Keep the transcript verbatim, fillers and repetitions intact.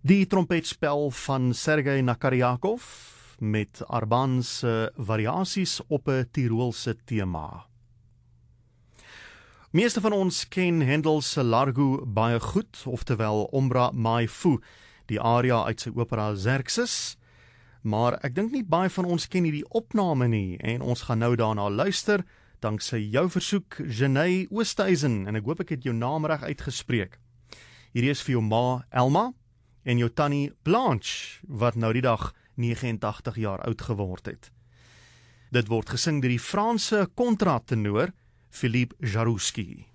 Die trompetspel van Sergei Nakaryakov met Arban se variasies op 'n Tiroolse tema. Meeste van ons ken Handel se Largo baie goed, oftewel Ombra mai fu, die aria uit sy opera Xerxes, maar ek dink nie baie van ons ken hierdie opname nie, en ons gaan nou daarna luister, danksy jou versoek, Jenay Oosthuizen, en ek hoop ek het jou naam reg uitgespreek. Hierdie is vir jou ma Elma, en jou tannie Blanche, wat nou die dag nege en tagtig jaar oud geword het. Dit word gesing deur die Franse kontratenor Philippe Jarouski.